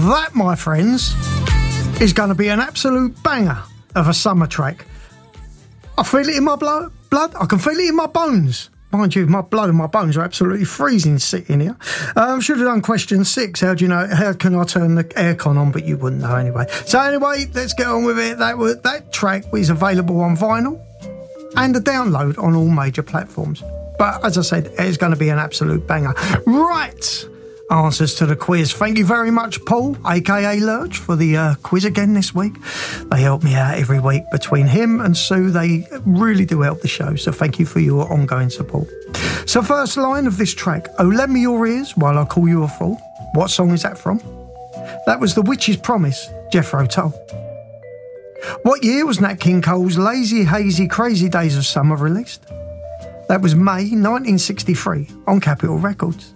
That, my friends, is going to be an absolute banger of a summer track. I feel it in my blood. I can feel it in my bones. Mind you, my blood and my bones are absolutely freezing sitting here. Should have done question 6. How do you know? How can I turn the aircon on? But you wouldn't know anyway. So anyway, let's get on with it. That track is available on vinyl and a download on all major platforms. But as I said, it's going to be an absolute banger. Right. Answers to the quiz. Thank you very much, Paul, aka Lurch, for the quiz again this week. They help me out every week. Between him and Sue, they really do help the show, so thank you for your ongoing support. So first line of this track, "Oh, lend me your ears while I call you a fool." What song is that from? That was The Witch's Promise, Jethro Tull. What year was Nat King Cole's Lazy, Hazy, Crazy Days of Summer released? That was May 1963 on Capitol Records.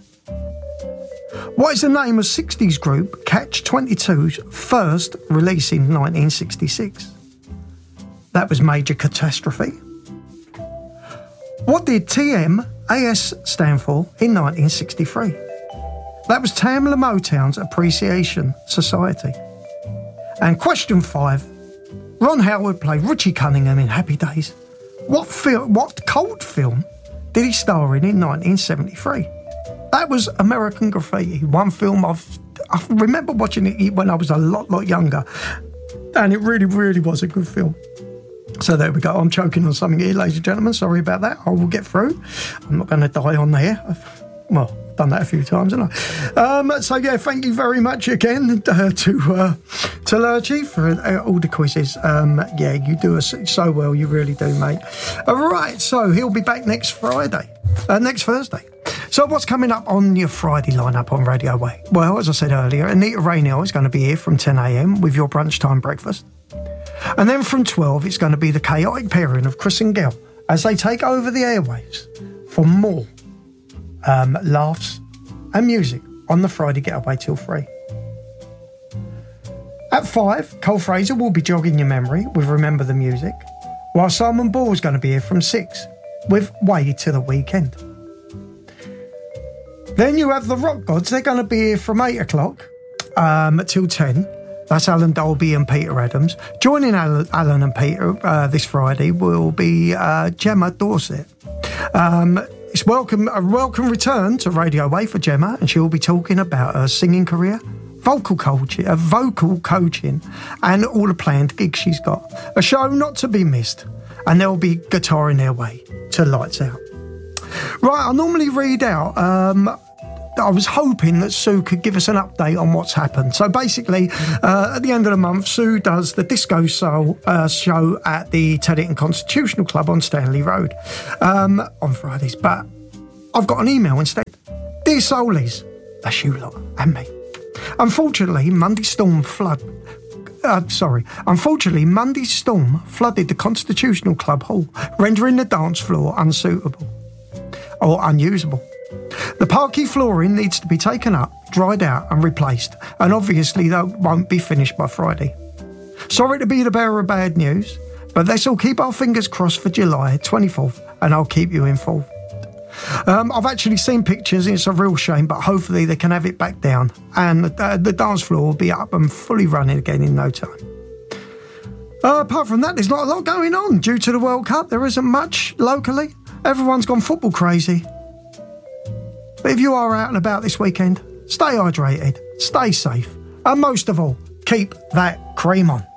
What is the name of 60s group Catch-22's first release in 1966? That was Major Catastrophe. What did TMAS stand for in 1963? That was Tamla Motown's Appreciation Society. And question 5, Ron Howard played Richie Cunningham in Happy Days. What cult film did he star in 1973? That was American Graffiti, one film I remember watching it when I was a lot younger, and it really, really was a good film. So there we go. I'm choking on something here, ladies and gentlemen. Sorry about that. I will get through. I'm not going to die on there. Well, I've done that a few times, haven't I? So yeah, thank you very much again to Lurchy for all the quizzes. Yeah, you do us so well. You really do, mate. All right, so he'll be back next Thursday. So what's coming up on your Friday lineup on Radio Way? Well, as I said earlier, Anita Rainell is going to be here from 10 a.m. with your brunchtime breakfast. And then from 12, it's going to be the chaotic pairing of Chris and Gail as they take over the airwaves for more laughs and music on the Friday Getaway till 3. At 5, Cole Fraser will be jogging your memory with Remember the Music, while Simon Ball is going to be here from 6 with Way to the Weekend. Then you have the Rock Gods. They're going to be here from 8 o'clock till 10. That's Alan Dolby and Peter Adams. Joining Alan and Peter this Friday will be Gemma Dorset. It's a welcome return to Radio Way for Gemma, and she'll be talking about her singing career, vocal coaching, and all the planned gigs she's got. A show not to be missed, and there'll be guitar in their way to lights out. Right, I'll normally read out. I was hoping that Sue could give us an update on what's happened. So basically, at the end of the month, Sue does the Disco Soul show at the Teddington Constitutional Club on Stanley Road on Fridays. But I've got an email instead. Dear Soulies, that's you lot and me. Unfortunately, Monday storm flooded the Constitutional Club hall, rendering the dance floor unsuitable or unusable. The parquet flooring needs to be taken up, dried out and replaced, and obviously that won't be finished by Friday. Sorry to be the bearer of bad news, but let's all keep our fingers crossed for July 24th, and I'll keep you informed. I've actually seen pictures, and it's a real shame, but hopefully they can have it back down, and the dance floor will be up and fully running again in no time. Apart from that, there's not a lot going on due to the World Cup. There isn't much locally. Everyone's gone football crazy. But if you are out and about this weekend, stay hydrated, stay safe, and most of all, keep that cream on.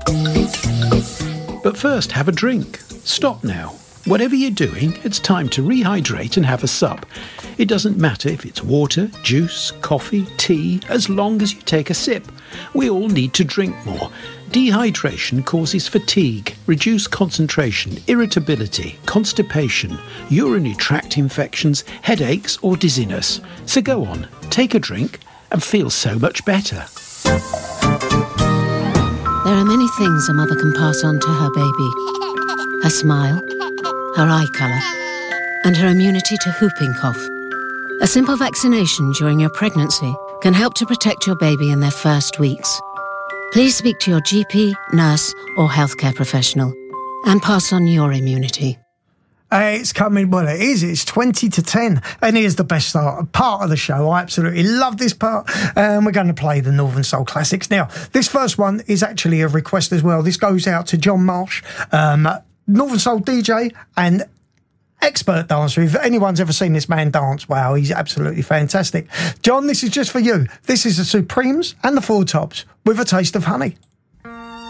But first, have a drink. Stop now. Whatever you're doing, it's time to rehydrate and have a sup. It doesn't matter if it's water, juice, coffee, tea, as long as you take a sip. We all need to drink more. Dehydration causes fatigue, reduced concentration, irritability, constipation, urinary tract infections, headaches or dizziness. So go on, take a drink and feel so much better. There are many things a mother can pass on to her baby. Her smile, her eye colour, and her immunity to whooping cough. A simple vaccination during your pregnancy can help to protect your baby in their first weeks. Please speak to your GP, nurse or healthcare professional and pass on your immunity. It's coming, well, it is. It's 20 to 10. And here's the best part of the show. I absolutely love this part. We're going to play the Northern Soul classics. Now, this first one is actually a request as well. This goes out to John Marsh, Northern Soul DJ and expert dancer. If anyone's ever seen this man dance, wow, he's absolutely fantastic. John, this is just for you. This is the Supremes and the Four Tops with A Taste of Honey.